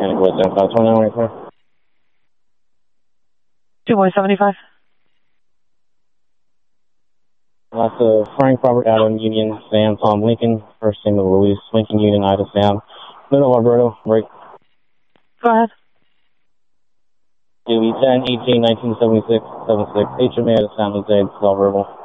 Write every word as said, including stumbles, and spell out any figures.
mechanic with them. Five twenty nine four. Two one seventy five. Last of Frank, Robert, Adam, Union, Sam, Tom, Lincoln. First name of Luis, Lincoln, Union, Ida, Sam. Little Alberto, break. Go ahead. Dewey ten eighteen nineteen seventy six seven six. H M A, San Jose, twelve verbal.